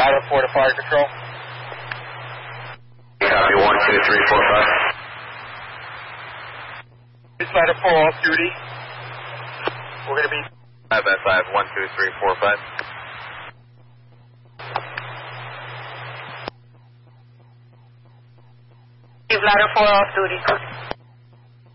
Ladder 4 to fire control. Copy, 1, 2, 3, 4, 5. This Ladder 4 off duty. We're going to be 5 at 5, 1, 2, 3, 4, 5. Ladder 4 off duty.